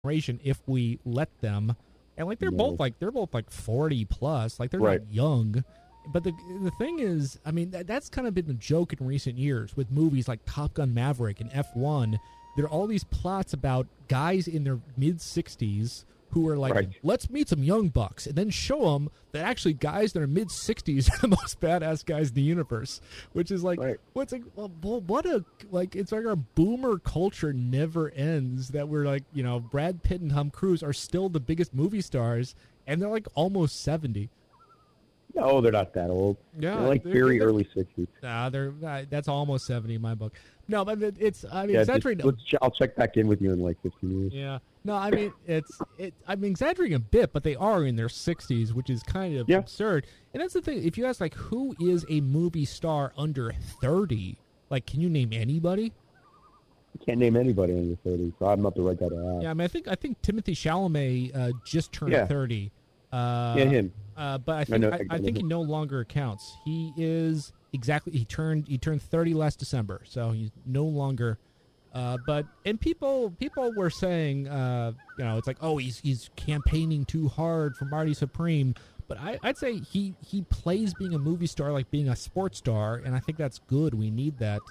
generation if we let them. And like they're both like 40 plus, like they're not young. But the thing is, I mean, that's kind of been the joke in recent years with movies like Top Gun Maverick and F1. There are all these plots about guys in their mid-60s who are like, let's meet some young bucks, and then show them that actually guys that are mid-60s are the most badass guys in the universe, which is like, what's like, well, what a, like, it's like our boomer culture never ends, that we're like, you know, Brad Pitt and Tom Cruise are still the biggest movie stars, and they're like almost 70. No, they're not that old. Yeah, they're like very early 60s. Nah, that's almost 70 in my book. No, but it's, I mean, exaggerating. I'll check back in with you in like 15 years. Yeah. No, I mean, I'm exaggerating a bit, but they are in their 60s, which is kind of absurd. And that's the thing. If you ask, like, who is a movie star under 30, like, can you name anybody? I can't name anybody under 30, so I'm not the right guy to ask. Yeah, I mean, I think Timothée Chalamet just turned 30. Him. But I think he no longer counts. He is he turned 30 last December, so he's no longer. And people were saying, you know, it's like, oh, he's campaigning too hard for Marty Supreme. But I'd say he plays being a movie star like being a sports star, and I think that's good. We need that.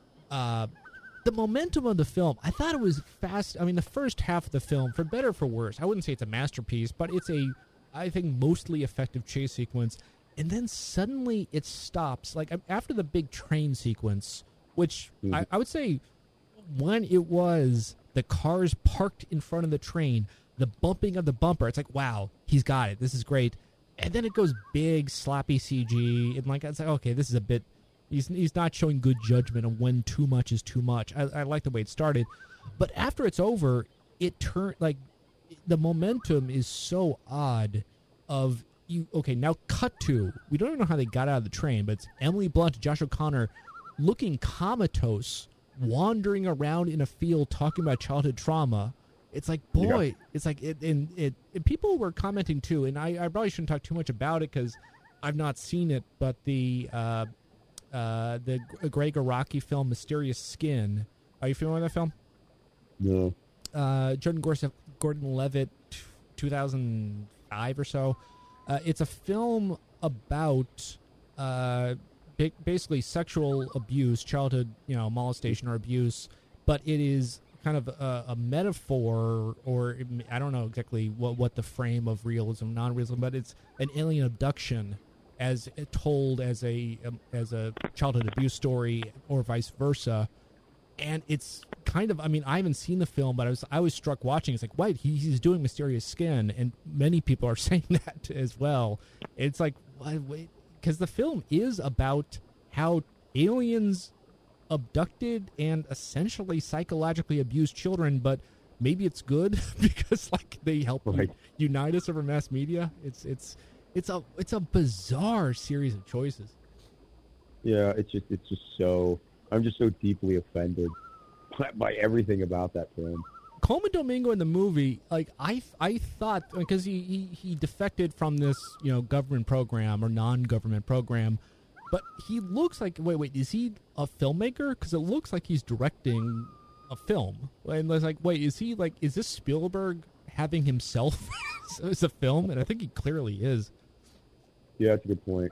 The momentum of the film, I thought it was fast. I mean, the first half of the film, for better or for worse, I wouldn't say it's a masterpiece, but it's I think, mostly effective chase sequence. And then suddenly it stops. Like, after the big train sequence, which I would say when it was the cars parked in front of the train, the bumping of the bumper, it's like, wow, he's got it. This is great. And then it goes big, sloppy CG. And, like, it's like, okay, this is a bit... He's not showing good judgment of when too much is too much. I like the way it started. But after it's over, it turned, like... The momentum is so odd of you. Okay, now cut to, we don't even know how they got out of the train, but it's Emily Blunt, Josh O'Connor looking comatose, wandering around in a field talking about childhood trauma. It's like, boy, it's like and people were commenting too, and I probably shouldn't talk too much about it because I've not seen it, but the Greg Araki film Mysterious Skin, are you familiar with that film? No. Gordon Levitt, 2005 or so. It's a film about basically sexual abuse, childhood, you know, molestation or abuse, but it is kind of a metaphor, or I don't know exactly what the frame of realism, non-realism, but it's an alien abduction as told as a childhood abuse story or vice versa. And it's kind of, I mean, I haven't seen the film, but I was struck watching. It's like, wait, he's doing Mysterious Skin, and many people are saying that as well. It's like, wait, because the film is about how aliens abducted and essentially psychologically abused children, but maybe it's good because like they help unite us over mass media. It's a bizarre series of choices. Yeah, it's just so. I'm just so deeply offended by everything about that film. Coleman Domingo in the movie, like I thought, because he defected from this, you know, government program or non-government program, but he looks like, wait, is he a filmmaker? Because it looks like he's directing a film, and it's like, wait, is this Spielberg having himself as a film? And I think he clearly is. Yeah, that's a good point.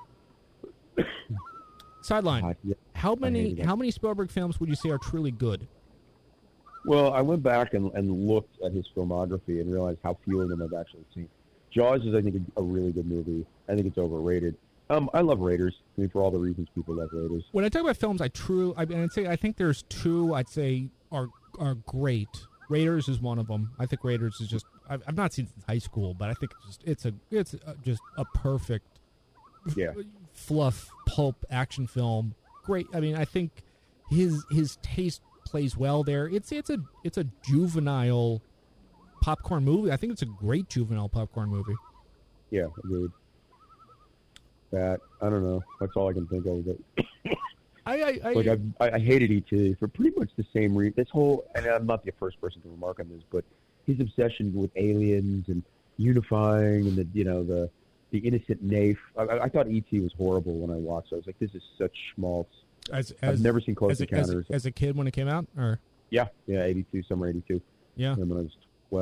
Sideline. How many Spielberg films would you say are truly good? Well, I went back and looked at his filmography and realized how few of them I've actually seen. Jaws is, I think, a really good movie. I think it's overrated. I love Raiders. I mean, for all the reasons people love Raiders. When I talk about films, I think there's two I'd say are great. Raiders is one of them. I think Raiders is just, I've not seen it since high school, but I think it's just a perfect fluff pulp action film. Great. I mean, I think his taste plays well there. It's a juvenile popcorn movie. I think it's a great juvenile popcorn movie. Yeah, agreed. That, I don't know. That's all I can think of. I hated E.T. for pretty much the same reason. This whole, and I'm not the first person to remark on this, but his obsession with aliens and unifying and the innocent naif. I thought E.T. was horrible when I watched it. I was like, this is such schmaltz. I've never seen Close Encounters. As a kid when it came out? Or? Yeah, 82, summer 82. Yeah. And when I was